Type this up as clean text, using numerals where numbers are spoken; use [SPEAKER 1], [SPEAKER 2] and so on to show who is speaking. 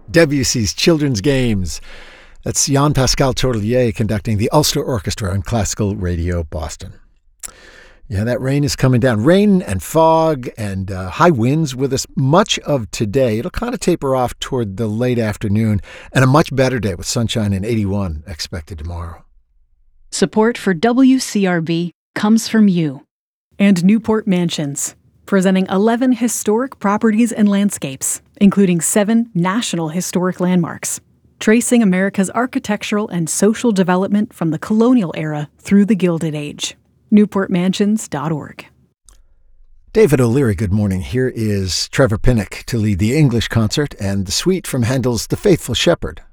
[SPEAKER 1] Debussy's Children's Games. That's Jean-Pascal Tourlier conducting the Ulster Orchestra on Classical Radio Boston. Yeah, that rain is coming down. Rain and fog and high winds with us much of today. It'll kind of taper off toward the late afternoon, and a much better day with sunshine and 81 expected tomorrow.
[SPEAKER 2] Support for WCRB comes from you. And Newport Mansions, presenting 11 historic properties and landscapes, including 7 national historic landmarks, tracing America's architectural and social development from the colonial era through the Gilded Age. NewportMansions.org.
[SPEAKER 1] David O'Leary, good morning. Here is Trevor Pinnock to lead the English concert and the suite from Handel's The Faithful Shepherd.